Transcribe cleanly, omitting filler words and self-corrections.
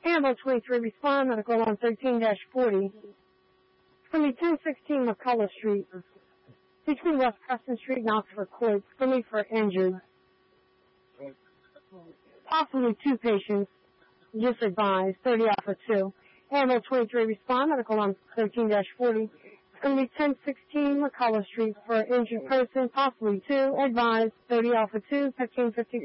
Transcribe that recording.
Ambulance 23, respond, medical on 13-40. It's going to be 1016 McCullough Street, between West Preston Street and Oxford Court. It's going to be for injured. Possibly 2 patients, just advised, 30 off for 2. Ambulance 23, respond, medical on 13-40. It's going to be 1016 McCullough Street for injured person, possibly 2, advised, 30 off for 2, 1550.